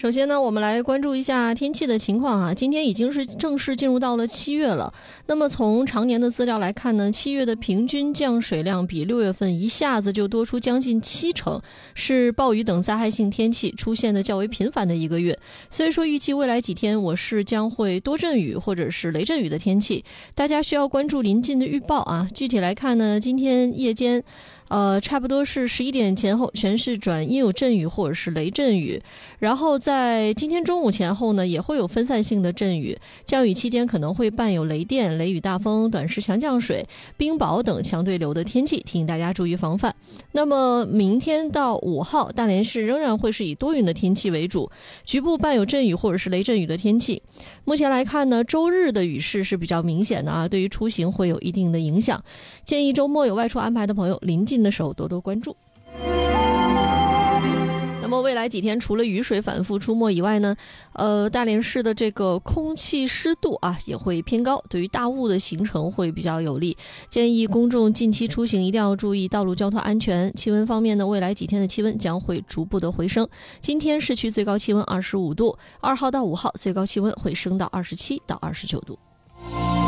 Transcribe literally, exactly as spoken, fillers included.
首先呢，我们来关注一下天气的情况啊。今天已经是正式进入到了七月了。那么从常年的资料来看呢，七月的平均降水量比六月份一下子就多出将近七成，是暴雨等灾害性天气出现的较为频繁的一个月。所以说，预计未来几天我市将会多阵雨或者是雷阵雨的天气，大家需要关注临近的预报啊。具体来看呢，今天夜间。呃，差不多是十一点前后，全市转阴有阵雨或者是雷阵雨。然后在今天中午前后呢，也会有分散性的阵雨。降雨期间可能会伴有雷电、雷雨大风、短时强降水、冰雹等强对流的天气，提醒大家注意防范。那么明天到五号，大连市仍然会是以多云的天气为主，局部伴有阵雨或者是雷阵雨的天气。目前来看呢，周日的雨势是比较明显的啊，对于出行会有一定的影响。建议周末有外出安排的朋友，临近的时候多多关注。那么未来几天除了雨水反复出没以外呢，呃，大连市的这个空气湿度啊也会偏高，对于大雾的形成会比较有利。建议公众近期出行一定要注意道路交通安全。气温方面呢，未来几天的气温将会逐步的回升。今天市区最高气温二十五度，二号到五号最高气温会升到二十七到二十九度。